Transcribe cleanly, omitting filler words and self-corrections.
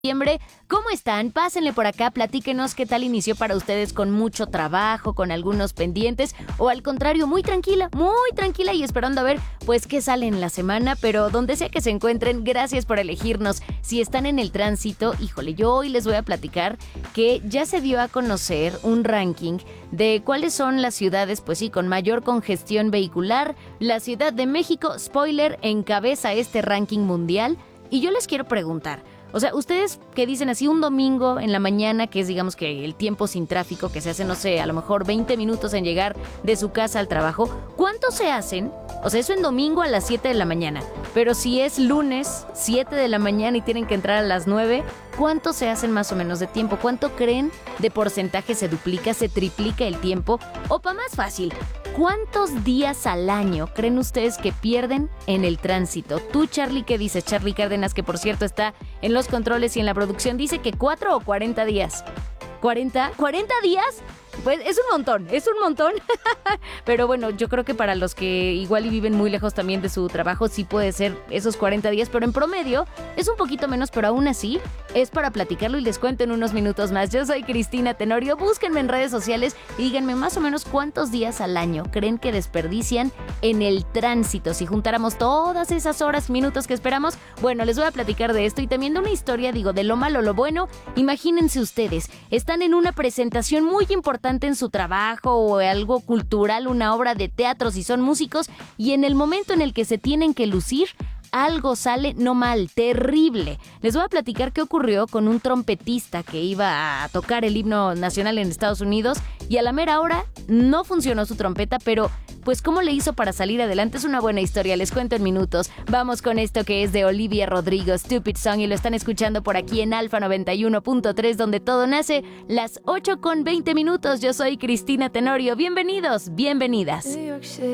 Septiembre. ¿Cómo están? Pásenle por acá, platíquenos qué tal inició para ustedes, con mucho trabajo, con algunos pendientes, o al contrario, muy tranquila y esperando a ver pues qué sale en la semana. Pero donde sea que se encuentren, gracias por elegirnos. Si están en el tránsito, híjole, yo hoy les voy a platicar que ya se dio a conocer un ranking de cuáles son las ciudades, pues sí, con mayor congestión vehicular. La Ciudad de México, spoiler, encabeza este ranking mundial. Y yo les quiero preguntar, o sea, ustedes que dicen así un domingo en la mañana, que es digamos que el tiempo sin tráfico, que se hace, no sé, a lo mejor 20 minutos en llegar de su casa al trabajo, ¿cuántos se hacen? O sea, eso en domingo a las 7 de la mañana. Pero si es lunes, 7 de la mañana y tienen que entrar a las 9, ¿cuánto se hacen más o menos de tiempo? ¿Cuánto creen de porcentaje se duplica, se triplica el tiempo? O para más fácil, ¿cuántos días al año creen ustedes que pierden en el tránsito? Tú, Charlie, ¿qué dices? Charlie Cárdenas, que por cierto está en los controles y en la producción, dice que 4 o 40 días. ¿40? ¿40 días? Pues es un montón. Pero bueno, yo creo que para los que igual y viven muy lejos también de su trabajo, sí puede ser esos 40 días, pero en promedio es un poquito menos, pero aún así es para platicarlo y les cuento en unos minutos más. Yo soy Cristina Tenorio, búsquenme en redes sociales y díganme más o menos cuántos días al año creen que desperdician en el tránsito. Si juntáramos todas esas horas, minutos que esperamos, bueno, les voy a platicar de esto y también de una historia, digo, de lo malo, lo bueno. Imagínense ustedes, están en una presentación muy importante en su trabajo o algo cultural, una obra de teatro si son músicos, y en el momento en el que se tienen que lucir, algo sale no mal, terrible. Les voy a platicar qué ocurrió con un trompetista que iba a tocar el himno nacional en Estados Unidos y a la mera hora no funcionó su trompeta, pero pues cómo le hizo para salir adelante. Es una buena historia, les cuento en minutos. Vamos con esto que es de Olivia Rodrigo, Stupid Song, y lo están escuchando por aquí en Alfa 91.3, donde todo nace, las 8:20. Yo soy Cristina Tenorio. Bienvenidos, bienvenidas.